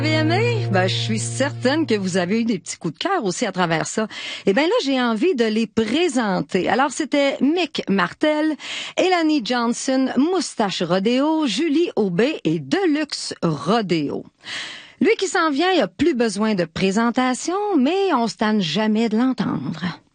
Vous avez aimé? Ben, je suis certaine que vous avez eu des petits coups de cœur aussi à travers ça. Eh bien là, j'ai envie de les présenter. Alors, c'était Mick Martel, Elanie Johnson, Moustache Rodeo, Julie Aubé et Deluxe Rodeo. Lui qui s'en vient, il a plus besoin de présentation, mais on se tanne jamais de l'entendre.